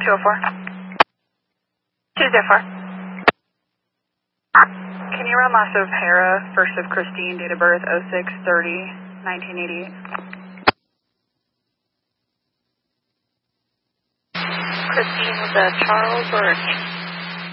204. 204. Can you run last of Hera, first of Christine, date of birth 06/30/1988? Christine, was that Charles or